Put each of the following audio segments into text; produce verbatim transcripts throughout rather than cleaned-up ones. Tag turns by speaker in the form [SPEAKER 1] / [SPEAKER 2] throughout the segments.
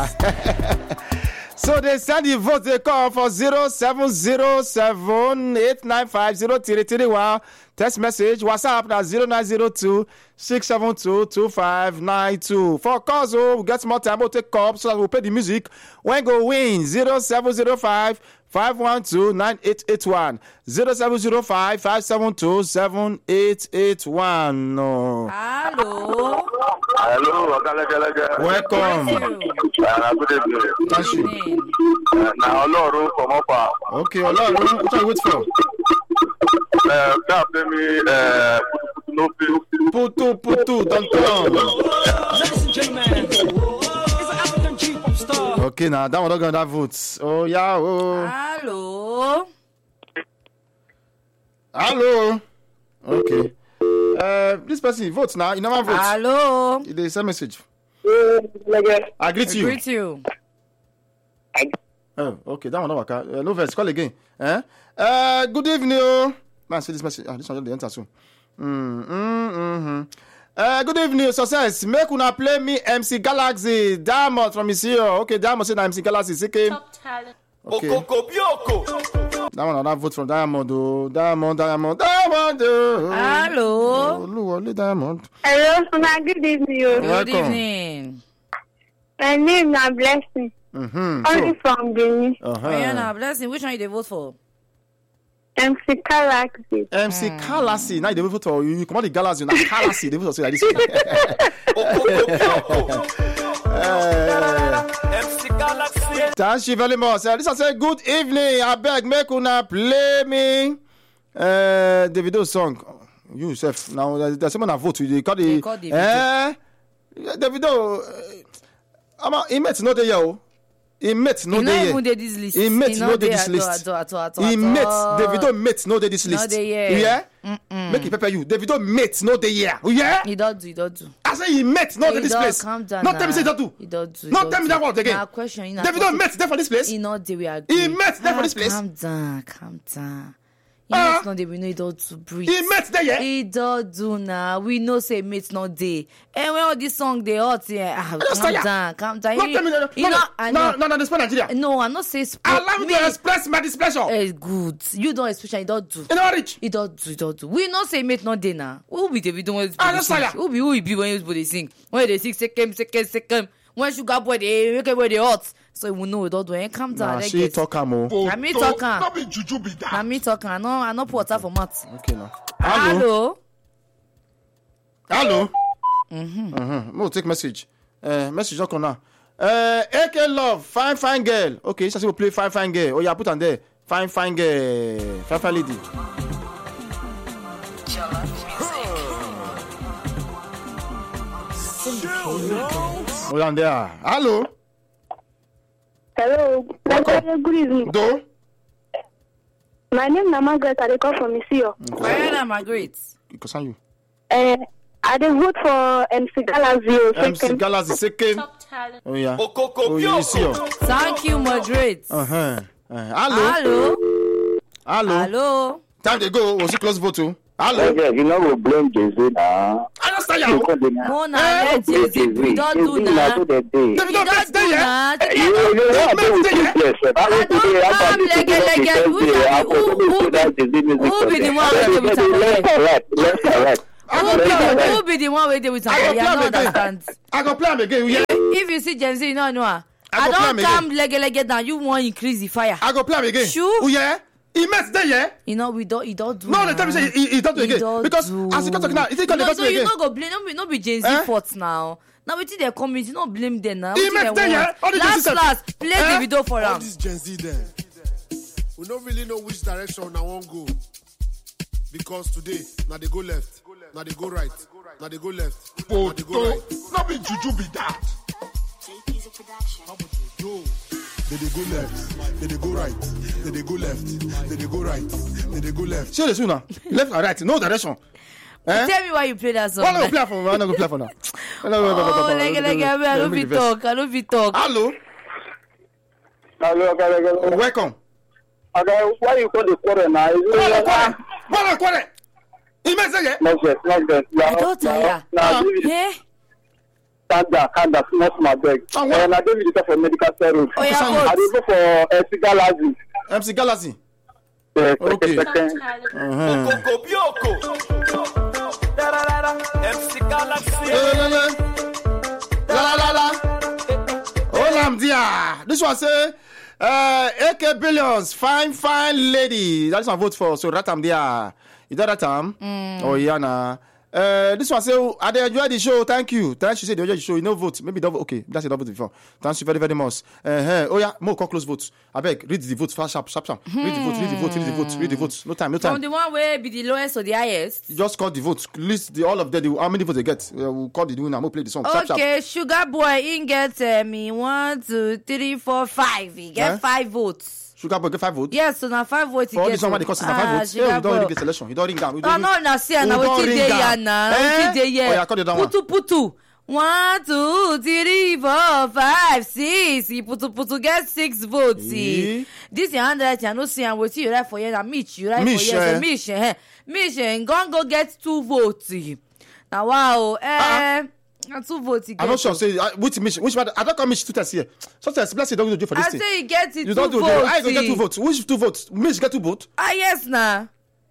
[SPEAKER 1] So they send the vote, they call for zero seven zero seven eight nine five zero three three one. Text message, WhatsApp na zero nine zero two six seven two two five nine two. For calls, oh, we get more time, we'll take call so that we'll play the music. When go win, zero seven zero five five one two nine eight eight one. zero seven zero five five seven two seven eight eight one. No.
[SPEAKER 2] Hello.
[SPEAKER 3] Hello, Okalaga.
[SPEAKER 1] Welcome.
[SPEAKER 3] Uh, good evening.
[SPEAKER 1] Thank you.
[SPEAKER 3] Uh, now, Olorun from Opa.
[SPEAKER 1] Okay, Olorun, what are you waiting for?
[SPEAKER 3] Uh, can you me uh, no
[SPEAKER 1] Putu, putu, don't come.
[SPEAKER 4] Ladies and gentlemen, it's an African G-pop star.
[SPEAKER 1] Okay, now that one not gonna vote. Oh yeah, oh.
[SPEAKER 2] Hello.
[SPEAKER 1] Hello. Okay. Uh, this person votes now. You never vote.
[SPEAKER 2] Hello.
[SPEAKER 1] They send message.
[SPEAKER 3] Uh,
[SPEAKER 1] I greet you.
[SPEAKER 2] Greet you.
[SPEAKER 1] Oh, okay. That one not work. Uh, no verse. Call again. Eh? Uh, good evening. Oh. Man, see this message. Ah, this one just enter soon. Mm, mm, mm-hmm. Uh, good evening, success. Make una play me M C Galaxy Diamond from his here. Okay, Diamond say na M C Galaxy. Okay.
[SPEAKER 5] Top talent.
[SPEAKER 1] Okay.
[SPEAKER 3] Okoko Bioko.
[SPEAKER 1] That one another vote from Diamond. Oh, Diamond, Diamond, Diamond. Oh.
[SPEAKER 2] Hello.
[SPEAKER 1] Oh, Luwole Diamond.
[SPEAKER 6] Hello, Suna. Good evening.
[SPEAKER 2] Good
[SPEAKER 1] Welcome.
[SPEAKER 2] evening.
[SPEAKER 6] My name is Blessing.
[SPEAKER 1] Mm-hmm.
[SPEAKER 6] Only from Benin.
[SPEAKER 1] Uh-huh.
[SPEAKER 2] Rihanna, blessing. Which one you dey vote for?
[SPEAKER 6] M C Galaxy.
[SPEAKER 1] M C Galaxy. Now they vote for you. You come out the Galaxy. Now Galaxy. They vote for like this.
[SPEAKER 3] M C Galaxy.
[SPEAKER 1] Thank you very much. Uh, this I say good evening. I beg make una play me uh Davido song. You yourself now. There's, there's someone that vote. They call the.
[SPEAKER 2] They call Davido.
[SPEAKER 1] Eh, Davido. Uh, I'm a, he met no day yo. He met no
[SPEAKER 2] He not
[SPEAKER 1] day.
[SPEAKER 2] even dey this list.
[SPEAKER 1] He met
[SPEAKER 2] He
[SPEAKER 1] no
[SPEAKER 2] not
[SPEAKER 1] dey
[SPEAKER 2] dey
[SPEAKER 1] this
[SPEAKER 2] at
[SPEAKER 1] list.
[SPEAKER 2] all, at all, at all,
[SPEAKER 1] He
[SPEAKER 2] at
[SPEAKER 1] met
[SPEAKER 2] all.
[SPEAKER 1] Davido met no dey this
[SPEAKER 2] No
[SPEAKER 1] list.
[SPEAKER 2] dey here.
[SPEAKER 1] You hear?
[SPEAKER 2] Mm-mm.
[SPEAKER 1] Make it pepper you. Davido met no dey here. You hear?
[SPEAKER 2] He don't do, he don't do.
[SPEAKER 1] I say he met no dey
[SPEAKER 2] He
[SPEAKER 1] this
[SPEAKER 2] don't,
[SPEAKER 1] place.
[SPEAKER 2] calm down
[SPEAKER 1] Not tell me
[SPEAKER 2] now.
[SPEAKER 1] say he don't do.
[SPEAKER 2] He don't do. he
[SPEAKER 1] Not
[SPEAKER 2] don't
[SPEAKER 1] tell me
[SPEAKER 2] do.
[SPEAKER 1] that word again.
[SPEAKER 2] Na question. He na
[SPEAKER 1] Davido
[SPEAKER 2] question.
[SPEAKER 1] met there for this place.
[SPEAKER 2] He not dey we agree.
[SPEAKER 1] He met there for
[SPEAKER 2] Ah,
[SPEAKER 1] this place.
[SPEAKER 2] Calm down, calm down. He
[SPEAKER 1] Ah.
[SPEAKER 2] met no dey, we know he don't do breathe.
[SPEAKER 1] He met there, yeah.
[SPEAKER 2] He don't do now. We know say mate no dey. And when all this song they hot here, ah,
[SPEAKER 1] just
[SPEAKER 2] calm
[SPEAKER 1] tired.
[SPEAKER 2] down, calm down.
[SPEAKER 1] Not
[SPEAKER 2] He-
[SPEAKER 1] tell me that.
[SPEAKER 2] he
[SPEAKER 1] No,
[SPEAKER 2] not- I
[SPEAKER 1] no,
[SPEAKER 2] know.
[SPEAKER 1] no, no, no, no, Nigeria.
[SPEAKER 2] No, I not say sp-
[SPEAKER 1] Allow me
[SPEAKER 2] me.
[SPEAKER 1] to express my displeasure.
[SPEAKER 2] Eh, good. You don't express. He don't do.
[SPEAKER 1] You know rich.
[SPEAKER 2] He don't do. He don't do. We not say mate not dey now. Who be Davido when
[SPEAKER 1] Ah,
[SPEAKER 2] they
[SPEAKER 1] just
[SPEAKER 2] sing?
[SPEAKER 1] tired.
[SPEAKER 2] Who be who he be when they sing? When they sing second, second, second. When Sugar Boy they make everybody hot. So we know we don't do. Eh, calm down.
[SPEAKER 1] Nah,
[SPEAKER 2] let
[SPEAKER 1] she
[SPEAKER 2] get-
[SPEAKER 1] talk am o.
[SPEAKER 2] Na me talk am.
[SPEAKER 3] Not be juju be that.
[SPEAKER 2] Na me talk am. I no, I no put water for mouth.
[SPEAKER 1] Okay now. Hello.
[SPEAKER 2] Hello.
[SPEAKER 1] Hello. Mhm. Mhm. Mo take message. Uh, message not come now. Uh, A K Love, fine fine girl. Okay, so we play fine fine girl. Oh yeah, put on there. Fine fine girl. Fine fine lady. Oh yeah, there. Hello.
[SPEAKER 6] Hello.
[SPEAKER 1] Welcome.
[SPEAKER 6] Good evening.
[SPEAKER 1] Do.
[SPEAKER 6] My name is Margaret. I dey call from Misio.
[SPEAKER 2] Rihanna Margaret.
[SPEAKER 1] Because you.
[SPEAKER 6] Uh, I dey vote for M C Galaxy.
[SPEAKER 1] M C Galaxy second.
[SPEAKER 5] Top talent.
[SPEAKER 1] Oh yeah.
[SPEAKER 3] Okoko
[SPEAKER 1] Oh you see.
[SPEAKER 3] Bioko.
[SPEAKER 2] Thank you, Margaret.
[SPEAKER 1] Uh huh. Hello.
[SPEAKER 2] Hello.
[SPEAKER 1] Hello.
[SPEAKER 2] Hello.
[SPEAKER 1] Time to go. Was it close vote too? Hello.
[SPEAKER 3] Okay, you know we blame Jay-Z now.
[SPEAKER 1] I understand you.
[SPEAKER 2] No, na let Jay-Z. We don't do that.
[SPEAKER 3] Davido
[SPEAKER 2] We don't do that.
[SPEAKER 3] You you know what we do this. I
[SPEAKER 2] I don't come lege lege. Who be who be the one wey dey with am?
[SPEAKER 3] Let's correct. Let's correct.
[SPEAKER 1] I
[SPEAKER 2] Who
[SPEAKER 1] go
[SPEAKER 2] be
[SPEAKER 1] play am
[SPEAKER 2] the
[SPEAKER 1] again.
[SPEAKER 2] who be the one wey dey with am?
[SPEAKER 1] I go
[SPEAKER 2] You
[SPEAKER 1] play am
[SPEAKER 2] no
[SPEAKER 1] again.
[SPEAKER 2] understand.
[SPEAKER 1] I go play am again. Yeah.
[SPEAKER 2] If you see Gen Z, you no know am.
[SPEAKER 1] I
[SPEAKER 2] I
[SPEAKER 1] go play am
[SPEAKER 2] don
[SPEAKER 1] again.
[SPEAKER 2] come lege lege down. You wan increase the fire?
[SPEAKER 1] I go play am again.
[SPEAKER 2] Sure.
[SPEAKER 1] Oh yeah. He met there, yeah.
[SPEAKER 2] You know we don't. He don't do.
[SPEAKER 1] No, they tell me say he, he don't do
[SPEAKER 2] He
[SPEAKER 1] again
[SPEAKER 2] don't
[SPEAKER 1] because
[SPEAKER 2] do.
[SPEAKER 1] as he got talking now, he think
[SPEAKER 2] No,
[SPEAKER 1] he got
[SPEAKER 2] so
[SPEAKER 1] do
[SPEAKER 2] you
[SPEAKER 1] again.
[SPEAKER 2] no go blame. No be no be Gen Z
[SPEAKER 1] Eh?
[SPEAKER 2] fault now. Now wetin dey come with, you no blame them now.
[SPEAKER 1] He
[SPEAKER 2] Wetin
[SPEAKER 1] met
[SPEAKER 2] dem
[SPEAKER 1] there, yeah.
[SPEAKER 2] want?
[SPEAKER 1] All the Gen Z
[SPEAKER 2] Last
[SPEAKER 1] self.
[SPEAKER 2] last play
[SPEAKER 1] Eh?
[SPEAKER 2] the video for
[SPEAKER 7] All
[SPEAKER 2] am.
[SPEAKER 7] this Gen Z then. We don't really know which direction I want go. Because today, now they go left, now they go right, now they go left, now they go right.
[SPEAKER 3] Not be juju be that.
[SPEAKER 7] Yo, they they go left, they they go right, they they go left, they they go right, they they go left.
[SPEAKER 1] See the soon now. Left and right, no direction. Eh?
[SPEAKER 2] Tell me why you play that song.
[SPEAKER 1] Why not go play for? Why not go play for now?
[SPEAKER 2] Oh, like like I I don't fit talk. I don't fit talk.
[SPEAKER 1] Hello.
[SPEAKER 3] Hello, okay, okay.
[SPEAKER 1] Welcome.
[SPEAKER 3] Okay, why you call the quarter now? Is
[SPEAKER 1] Why not
[SPEAKER 3] it
[SPEAKER 1] quarter? Why not quarter? He met there, yeah.
[SPEAKER 3] Not yet, not yet.
[SPEAKER 2] I don't tire.
[SPEAKER 3] Now,
[SPEAKER 1] Ah.
[SPEAKER 2] Yeah.
[SPEAKER 3] Kanda, Kanda, small, small bag.
[SPEAKER 1] Oh, what?
[SPEAKER 3] And I don't need for medical service.
[SPEAKER 2] Oh, yeah,
[SPEAKER 1] Sound-
[SPEAKER 2] vote.
[SPEAKER 3] I dey go for uh, Sigalazi.
[SPEAKER 1] M C Galaxy.
[SPEAKER 3] Yes,
[SPEAKER 1] Okay.
[SPEAKER 3] second, second.
[SPEAKER 1] Uh-huh.
[SPEAKER 4] Coco Bioko. Da da da da. M C Galaxy.
[SPEAKER 1] La la la la la. Oh, I'm there. This one say, uh, A K Billions, fine, fine lady. That's my vote for. So that time there. Is that that time? Mm. Oh, yeah, nah. Uh, this one say, I dey enjoy the show. Thank you. Thank you. Say they enjoy the show. You know vote. Maybe double. Okay, that's a double vote before. Thank you very very much. Uh-huh. Oh yeah, more close votes. I beg, read the vote fast, sharp, sharp, sharp. Hmm. Read the vote. Read the vote. Read the vote. Read the vote. No time. No time.
[SPEAKER 2] From the one where be the lowest or the highest.
[SPEAKER 1] You just call the votes. List the all of them. The, how many votes they get? Uh, we'll call the winner. We'll play the song. Sharp,
[SPEAKER 2] Okay,
[SPEAKER 1] sharp.
[SPEAKER 2] Sugar Boy, he get uh, me one, two, three, four, five. He get
[SPEAKER 1] Huh?
[SPEAKER 2] five votes.
[SPEAKER 1] Sugar Boy get five votes.
[SPEAKER 2] Yes, so now five votes. he
[SPEAKER 1] For all
[SPEAKER 2] get
[SPEAKER 1] this one,
[SPEAKER 2] to-
[SPEAKER 1] why they cost us
[SPEAKER 2] Ah,
[SPEAKER 1] five votes?
[SPEAKER 2] Sugar
[SPEAKER 1] Yeah, we don't
[SPEAKER 2] Boy.
[SPEAKER 1] really get selection. You don't ring down. We
[SPEAKER 2] No,
[SPEAKER 1] don't
[SPEAKER 2] no, na see, na
[SPEAKER 1] we
[SPEAKER 2] wetin
[SPEAKER 1] don't
[SPEAKER 2] dey
[SPEAKER 1] ring
[SPEAKER 2] here
[SPEAKER 1] down.
[SPEAKER 2] na,
[SPEAKER 1] Eh?
[SPEAKER 2] wetin dey here.
[SPEAKER 1] Oh, yeah, call the other one.
[SPEAKER 2] Putu putu. One, two, three, four, five, six. He putu putu get six votes.
[SPEAKER 1] Eh?
[SPEAKER 2] This your handwriting, I no see am. Wetin you write for here na Mitch. You write
[SPEAKER 1] Mitch,
[SPEAKER 2] for here.
[SPEAKER 1] eh?
[SPEAKER 2] So Mitch, eh? Mitch, eh? Gon go get two votes. Na wow, eh? Na two votes he get.
[SPEAKER 1] I'm not sure. Say uh, which mission? Which one? I don't come mission two tests here. Sometimes bless you don't do for this
[SPEAKER 2] I
[SPEAKER 1] thing.
[SPEAKER 2] say he get it
[SPEAKER 1] You
[SPEAKER 2] two
[SPEAKER 1] don't do.
[SPEAKER 2] votes.
[SPEAKER 1] I go get two votes. Which two votes? Mish get two votes.
[SPEAKER 2] Ah yes na.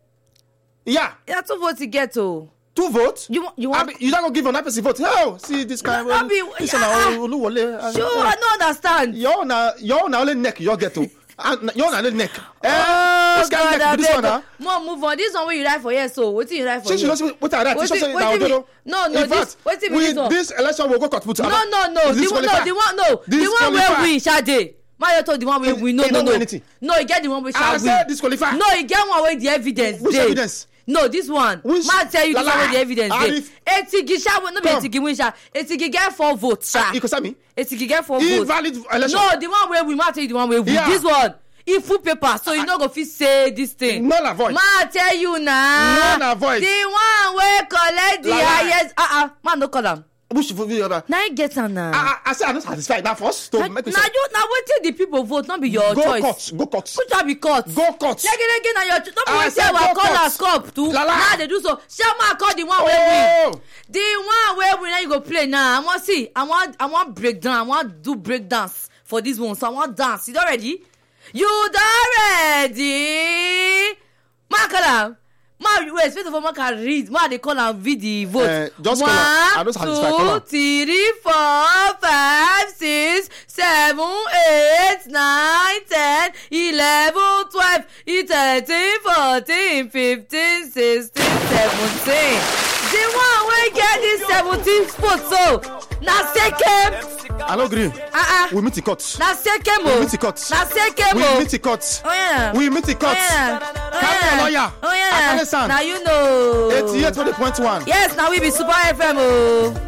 [SPEAKER 1] Yeah,
[SPEAKER 2] Na two votes he get oh.
[SPEAKER 1] two votes.
[SPEAKER 2] You want- you
[SPEAKER 1] I
[SPEAKER 2] want-
[SPEAKER 1] mean, you don't go give an person vote. Oh, see this kind.
[SPEAKER 2] No, be-
[SPEAKER 1] This
[SPEAKER 2] yeah.
[SPEAKER 1] one, Oluwole.
[SPEAKER 2] Sure, I don't understand.
[SPEAKER 1] Your na your na only neck you get to. And your na only neck. Eh,
[SPEAKER 2] Oh
[SPEAKER 1] this kind
[SPEAKER 2] God,
[SPEAKER 1] neck. This
[SPEAKER 2] abeg,
[SPEAKER 1] one, huh?
[SPEAKER 2] more move on. This one wey you write for here, so wetin you write for
[SPEAKER 1] Since you
[SPEAKER 2] here?
[SPEAKER 1] know what I write, you
[SPEAKER 2] Wetin-
[SPEAKER 1] should say
[SPEAKER 2] wetin
[SPEAKER 1] now.
[SPEAKER 2] be-
[SPEAKER 1] Ododo.
[SPEAKER 2] no, no,
[SPEAKER 1] In
[SPEAKER 2] this-
[SPEAKER 1] fact,
[SPEAKER 2] wetin be
[SPEAKER 1] with
[SPEAKER 2] this one?
[SPEAKER 1] this election, we'll go cut put.
[SPEAKER 2] No, no, no. The one, no, the one, no. The one where
[SPEAKER 1] Disqualify.
[SPEAKER 2] win, Sade. Mario told the one where
[SPEAKER 1] He-
[SPEAKER 2] win. No,
[SPEAKER 1] he
[SPEAKER 2] no,
[SPEAKER 1] don't know
[SPEAKER 2] no.
[SPEAKER 1] anything.
[SPEAKER 2] No, you get the one where
[SPEAKER 1] I
[SPEAKER 2] shall
[SPEAKER 1] said
[SPEAKER 2] win.
[SPEAKER 1] disqualify.
[SPEAKER 2] No, you get one where the evidence.
[SPEAKER 1] Which
[SPEAKER 2] dey.
[SPEAKER 1] evidence?
[SPEAKER 2] No, this one.
[SPEAKER 1] Which-
[SPEAKER 2] Ma tell you this
[SPEAKER 1] Lala.
[SPEAKER 2] one where the evidence. dey.
[SPEAKER 1] Arif.
[SPEAKER 2] Etigi sha no be
[SPEAKER 1] Come.
[SPEAKER 2] Etigi win sha. Etigi get four votes sha.
[SPEAKER 1] You can say me.
[SPEAKER 2] Etigi get four votes.
[SPEAKER 1] Invalid election.
[SPEAKER 2] No, the one where win. Ma tell you the one where win.
[SPEAKER 1] Yeah.
[SPEAKER 2] This one. E full paper, so you no go fit say this thing.
[SPEAKER 1] Null and void.
[SPEAKER 2] Ma tell you na.
[SPEAKER 1] Null and void.
[SPEAKER 2] The one wey collect the
[SPEAKER 1] Lala.
[SPEAKER 2] highest. Ah ah, man no call am.
[SPEAKER 1] Which vote the other?
[SPEAKER 2] Na you get am na.
[SPEAKER 1] I, I, I say I'm not satisfied. Now first, to
[SPEAKER 2] na
[SPEAKER 1] make me
[SPEAKER 2] na you na wetin the people vote no be your
[SPEAKER 1] go
[SPEAKER 2] choice.
[SPEAKER 1] court, go court,
[SPEAKER 2] Which one be court?
[SPEAKER 1] go court.
[SPEAKER 2] Legelege na your choice. No be
[SPEAKER 1] I
[SPEAKER 2] wetin
[SPEAKER 1] said
[SPEAKER 2] our
[SPEAKER 1] go
[SPEAKER 2] call
[SPEAKER 1] court.
[SPEAKER 2] as cup too.
[SPEAKER 1] Lala.
[SPEAKER 2] Now they do so. Shema call the one wey win.
[SPEAKER 1] Oh,
[SPEAKER 2] The one wey win na you go play now. I wan see. I wan I wan break down. I wan do break dance for this one. So I wan dance. You don ready? You don ready? Ma call am. Ma wait. First of all, ma can read. Ma dey call am read the vote.
[SPEAKER 1] Eh, just call am. I don't satisfy, call
[SPEAKER 2] One,
[SPEAKER 1] am.
[SPEAKER 2] two, three, four, five, six, seven, eight, nine, ten, eleven, twelve, thirteen, fourteen, fifteen, sixteen, seventeen. The one wey get this seventeen vote so na second.
[SPEAKER 1] I no agree.
[SPEAKER 2] Ah ah.
[SPEAKER 1] We meet the court.
[SPEAKER 2] Na second
[SPEAKER 1] We
[SPEAKER 2] o.
[SPEAKER 1] meet the court.
[SPEAKER 2] Na second
[SPEAKER 1] We
[SPEAKER 2] o.
[SPEAKER 1] meet the court.
[SPEAKER 2] Oh yeah.
[SPEAKER 1] We meet the court.
[SPEAKER 2] Oh yeah. Oh
[SPEAKER 1] Come
[SPEAKER 2] yeah.
[SPEAKER 1] on, lawyer.
[SPEAKER 2] Oh yeah.
[SPEAKER 1] Afghanistan.
[SPEAKER 2] Na you know.
[SPEAKER 1] eighty-eight point one.
[SPEAKER 2] Yes, na we be Super F M o.